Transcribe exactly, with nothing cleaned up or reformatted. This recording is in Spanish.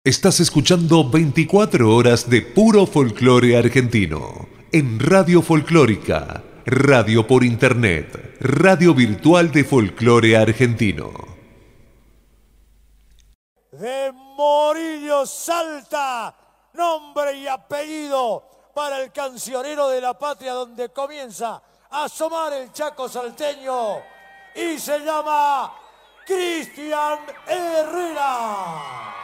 Estás escuchando veinticuatro horas de puro folclore argentino en Radio Folclórica, radio por internet, radio virtual de folclore argentino. De Morillo Salta, nombre y apellido para el cancionero de la patria donde comienza a asomar el Chaco salteño y se llama Cristian Herrera.